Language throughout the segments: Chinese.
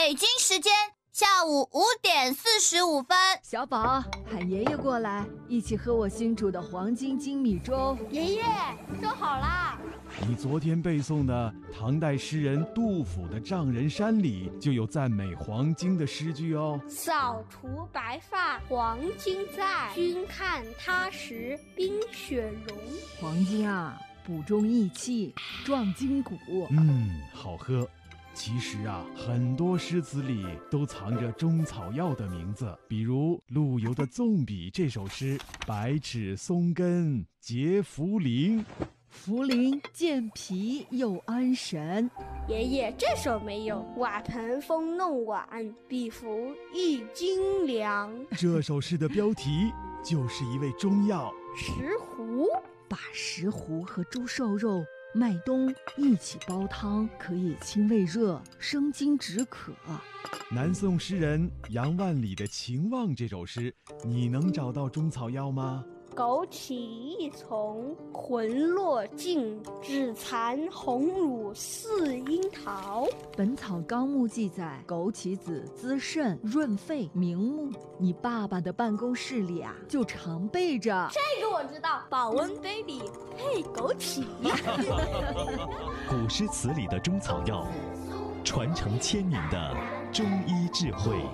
北京时间下午5:45。 小宝，喊爷爷过来，一起喝我新煮的黄金精米粥。 爷爷，粥好啦！ 你昨天背诵的唐代诗人杜甫的《丈人山》里就有赞美黄金的诗句哦。 扫除白发黄金在，君看他时冰雪融。 黄金啊，补中益气，壮筋骨。 好喝。其实啊，很多诗词里都藏着中草药的名字，比如陆游的《纵笔》这首诗，百尺松根结茯苓， 茯苓健脾又安神。 爷爷，这首没有。瓦盆风弄碗，比服一斤粮。 这首诗的标题就是一味中药石斛。 把石斛和猪瘦肉、麦冬一起煲汤，可以清胃热、生津止渴。 南宋诗人杨万里的《情望》这首诗，你能找到中草药吗？ 枸杞一丛，魂落尽，只残红乳似樱桃。 本草纲目记载，枸杞子滋肾润肺明目。你爸爸的办公室里啊，就常备着。 这个我知道，保温杯里配枸杞。 古诗词里的中草药，传承千年的中医智慧。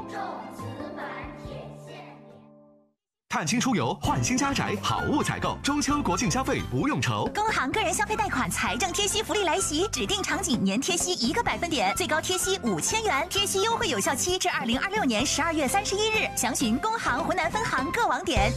探亲出游，换新家宅，好物采购，中秋国庆消费不用愁。 工行个人消费贷款财政贴息福利来袭，指定场景年贴息1个百分点，最高贴息5000元，贴息优惠有效期至2026年12月31日。详询工行湖南分行各网点。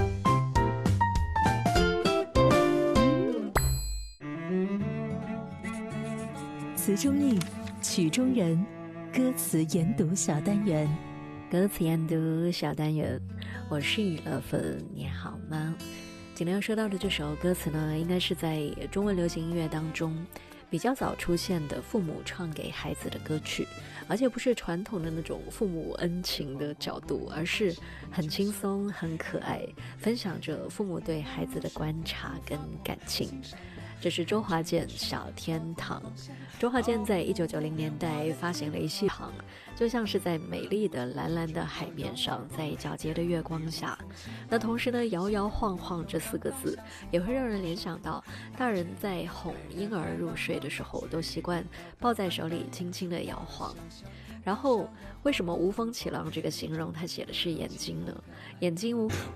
词中意，曲中人，歌词研读小单元。 歌词研读小单元，我是雨乐芬，你好吗？今天要说到的这首歌词呢，应该是在中文流行音乐当中比较早出现的父母唱给孩子的歌曲，而且不是传统的那种父母恩情的角度，而是很轻松很可爱，分享着父母对孩子的观察跟感情。这是周华健《小天堂》。周华健在1990年代发行了一系行，就像是在美丽的蓝蓝的海面上，在皎洁的月光下。那同时呢，摇摇晃晃这4个字也会让人联想到大人在哄婴儿入睡的时候，都习惯抱在手里轻轻的摇晃。然后为什么无风起浪这个形容他写的是眼睛呢？眼睛